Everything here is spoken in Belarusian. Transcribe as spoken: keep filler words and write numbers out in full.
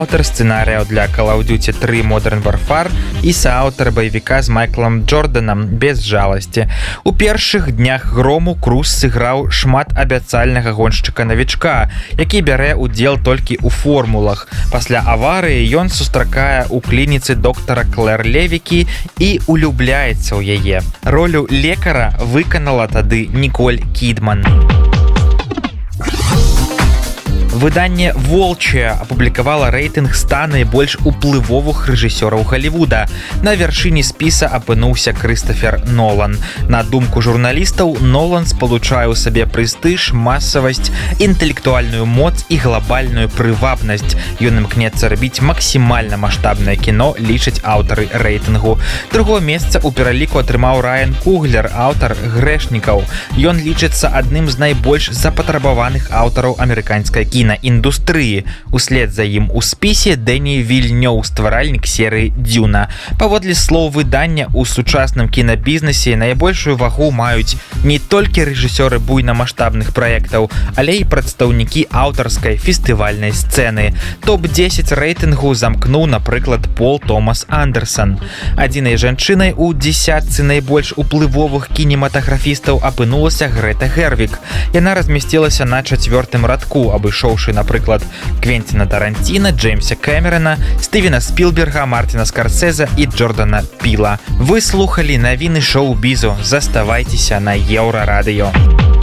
аўтар сцэнарыяў для Call of Duty три Modern Warfare і сааўтар баевіка з Майклам Джорданам «Без жаласці». У першых днях грому Круз сыграў шмат абяцальнага гоншчыка-навічка, які бярэ ўдзел толькі ў формулах. Пасля аварыі ён сустракае ў клініцы доктара Клэр Левікі і улюбляецца ў яе. Ролю лекара выканала тады Ніколь Кідман. Выданне «Волчья» апублікавала рэйтынг ста найбольш уплывовых рэжысёраў Голлівуда. На вяршыні спіса апынуўся Крыстафер Нолан. На думку журналістаў, Нолан спалучае ў сабе прэстыж, масавасць, інтэлектуальную моц і глобальную прывабнасць. Ён імкнецца рабіць максімальна маштабнае кіно, лічаць аўтары рэйтынгу. Другое месца ў пераліку атрымаў Райан Куглер, аўтар «Грэшнікаў». Ён лічыцца адным з найбольш запатрабаваных аўтараў амерыканскай кіно індустрыі. Услед за ім у спісе Дэні Вільнёў, стваральнік серыі «Дюна». Паводле слоў выдання, у сучасным кінабізнесе найбольшую вагу маюць не толькі рэжысёры буйнамаштабных праектаў, але і прадстаўнікі аўтарскай фестывальнай сцэны. топ дзесяць рэйтынгу замкнуў, напрыклад, Пол Томас Андерсон. Адзінай жанчынай у дзесятцы найбольш уплывовых кінематаграфістаў апынулася Грэта Гервіг. Яна размясцілася на чацвёртым радку, абышоўшы, напрыклад, Квенціна Таранціна, Джеймса Кэмерона, Стывена Спілберга, Мартіна Скарсезе і Джордана Піла. Вы слухалі навіны шоу-бізу. Заставайцеся на Еўрарадыё.